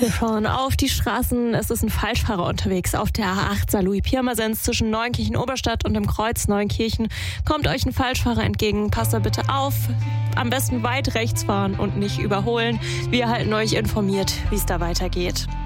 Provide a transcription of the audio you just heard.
Wir schauen auf die Straßen. Es ist ein Falschfahrer unterwegs auf der A8 Saarlouis-Pirmasens zwischen Neunkirchen-Oberstadt und dem Kreuz Neunkirchen. Kommt euch ein Falschfahrer entgegen, passt da bitte auf. Am besten weit rechts fahren und nicht überholen. Wir halten euch informiert, wie es da weitergeht.